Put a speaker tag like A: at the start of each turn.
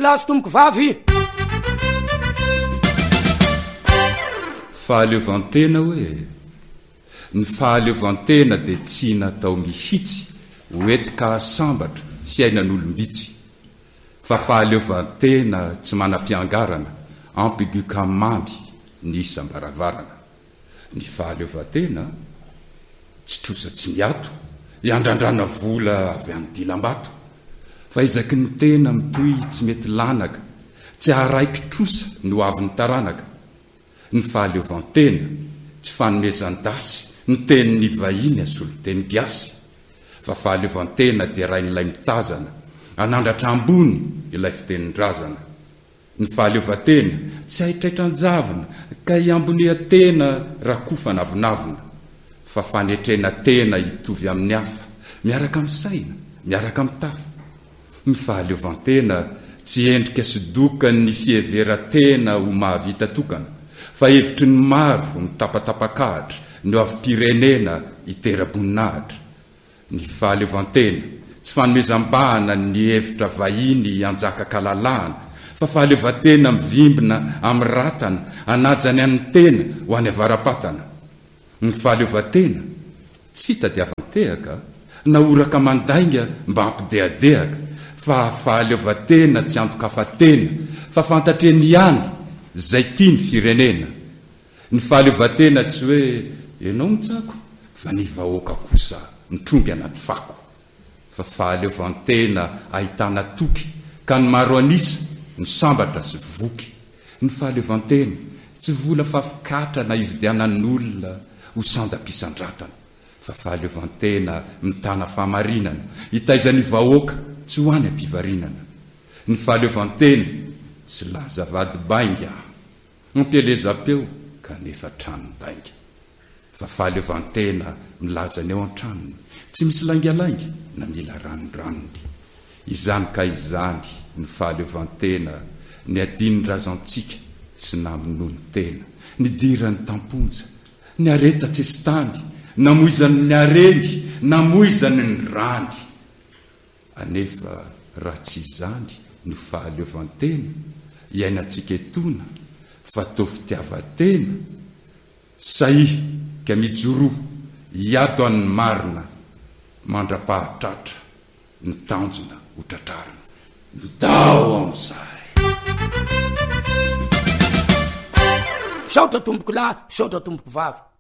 A: lahy sy tomboko vavy.
B: Fahaleovantena hoe ny fahaleovantena dia tsy natao mihitsy hoetika sambatra fiainan'olombitsy, fa fahaleovantena tsy manam-piangarana ampigu kamamy ny isam-baravarana. Ny fahaleovantena tsy trosa tsy miato iandrandrana vola avy amin'ny dilam-bato, fa izaky ny tena mitoy tsy mety lanaka, tsy araiky trosa no avy ny taranaka. Ny fahaleovantena tsy fanomezan-dasy ny tenin'ny vahiny asolo teny piasy, fa fahaleovantena dia rain'ilay mitazana anandratra ambony ilay fitenin-drazana. Ny fahaleovantena tsy haitraitran-javina ka iambonihan-tena raha kofa navinavina, fa fanetrena tena hitovy amin'ny hafa, miaraka amin'ny saina, miaraka amin'ny tafa. Ny fahaleovantena tsy endrika sy dokany fieveran-tena ho mahavita tokana, fa hevitry ny maro mitapatapakahatra no avy pirenena hitera-boninahitra. Ny fahaleovantena tsy fanomezam-bahana ny hevitra vahiny anjaka-kalalahana, fa fahaleovantena mivimbina amin'ny ratana anajany amin'ny tena ho any avaram-patana. Ny fahaleovantena tsy fitadiavan-tehaka na oraka mandainga mba ampidehadehaka, fa fahaleovantena tsy antokafatena, fa fantatreny ihany zay tia ny firenena. Ny fahaleovantena tsy hoe ianao mitsako fa ny vahoaka kosa mitrongy anaty fako, fa fahaleovantena ahitana toky ka ny maro anisa ny sambatra sy voky. Ny fahaleovantena tsy vola fafikatra na ividianan'olona ho sandam-pisandratana, fa fahaleovantena mitana fahamarinana hitaizany vahoaka tsy ho any ampivarinana. Ny fahaleovantena tsy laza vady bainga ampielezam-peo kanefa tranodainga, fa fahaleovantena milazany eo an-tranony tsy misy laingalainga na mila ranondranony. Izany ka izany ny fahaleovantena ny adin'ny razantsika sy naminony tena, ny dirany tamponja, ny areta tsy sy tany, namoizany ny arendy, namoizany ny rany. Anefa raha tsy izany ny fahaleovantena iainantsika etona, fa tao fitiavatena, sahy ka mijoroa hiato an'ny marina, mandra-pahatratra ny tanjona ho tratrarina. Ndao amin'izay.
A: Saotra tomboko lahy, saotra tomboko vavy.